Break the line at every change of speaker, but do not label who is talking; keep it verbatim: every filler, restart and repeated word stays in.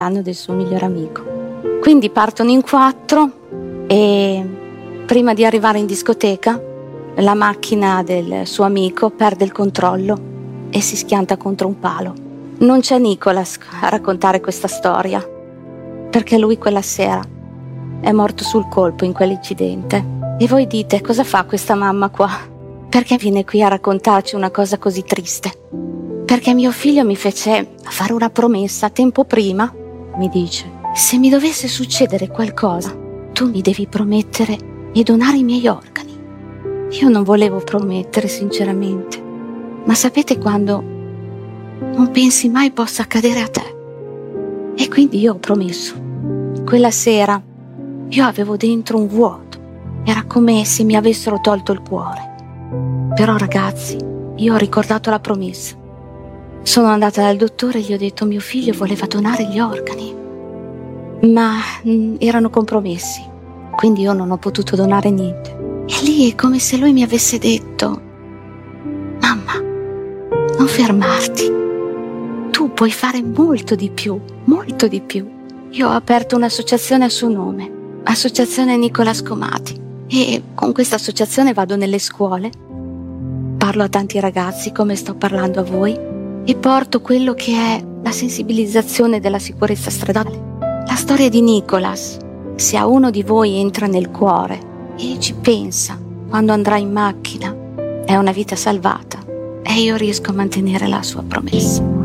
l'anno del suo migliore amico. Quindi partono in quattro e prima di arrivare in discoteca la macchina del suo amico perde il controllo e si schianta contro un palo. Non c'è Nicolas a raccontare questa storia, perché lui quella sera è morto sul colpo in quell'incidente. E voi dite, cosa fa questa mamma qua? Perché viene qui a raccontarci una cosa così triste? Perché mio figlio mi fece fare una promessa tempo prima. Mi dice, se mi dovesse succedere qualcosa, tu mi devi promettere di donare i miei organi. Io non volevo promettere, sinceramente, ma sapete quando non pensi mai possa accadere a te? E quindi io ho promesso. Quella sera io avevo dentro un vuoto, era come se mi avessero tolto il cuore. Però ragazzi, io ho ricordato la promessa. Sono andata dal dottore e gli ho detto mio figlio voleva donare gli organi, ma mh, erano compromessi, quindi io non ho potuto donare niente. E lì è come se lui mi avesse detto, mamma, non fermarti, tu puoi fare molto di più, molto di più. Io ho aperto un'associazione a suo nome, Associazione Nicola Scomati, e con questa associazione vado nelle scuole, parlo a tanti ragazzi come sto parlando a voi, e porto quello che è la sensibilizzazione della sicurezza stradale. La storia di Nicolas, se a uno di voi entra nel cuore e ci pensa quando andrà in macchina, è una vita salvata e io riesco a mantenere la sua promessa.